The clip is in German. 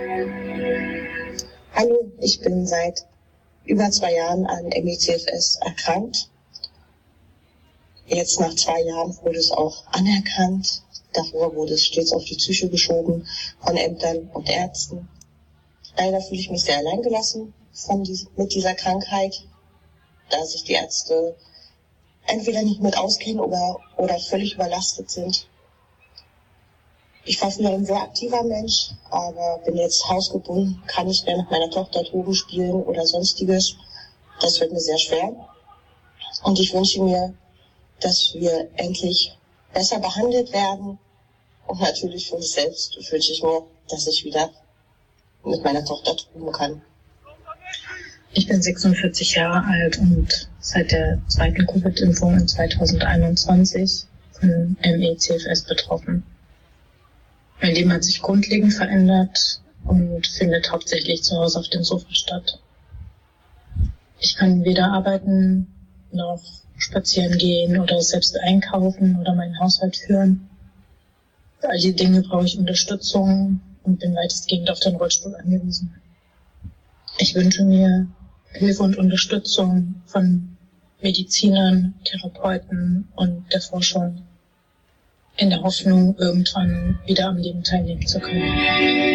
Hallo, ich bin seit über 2 Jahren an ME/CFS erkrankt. Jetzt nach 2 Jahren wurde es auch anerkannt. Davor wurde es stets auf die Psyche geschoben von Ämtern und Ärzten. Leider fühle ich mich sehr alleingelassen mit dieser Krankheit, da sich die Ärzte entweder nicht mit auskennen oder völlig überlastet sind. Ich war früher ein sehr aktiver Mensch, aber bin jetzt hausgebunden, kann nicht mehr mit meiner Tochter Drogen spielen oder sonstiges. Das wird mir sehr schwer. Und ich wünsche mir, dass wir endlich besser behandelt werden. Und natürlich für mich selbst wünsche ich mir, dass ich wieder mit meiner Tochter toben kann. Ich bin 46 Jahre alt und seit der zweiten Covid-Impfung in 2021 von ME/CFS betroffen. Mein Leben hat sich grundlegend verändert und findet hauptsächlich zu Hause auf dem Sofa statt. Ich kann weder arbeiten noch spazieren gehen oder selbst einkaufen oder meinen Haushalt führen. Für all die Dinge brauche ich Unterstützung und bin weitestgehend auf den Rollstuhl angewiesen. Ich wünsche mir Hilfe und Unterstützung von Medizinern, Therapeuten und der Forschung in der Hoffnung, irgendwann wieder am Leben teilnehmen zu können.